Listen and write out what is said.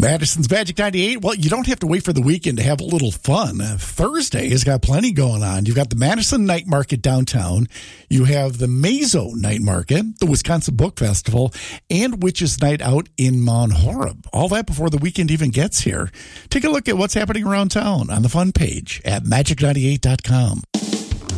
Madison's Magic 98. Well, you don't have to wait for the weekend to have a little fun. Thursday has got plenty going on. You've got the Madison Night Market downtown. You have the Mazo Night Market, the Wisconsin Book Festival, and Witches Night Out in Mount Horeb. All that before the weekend even gets here. Take a look at what's happening around town on the fun page at magic98.com.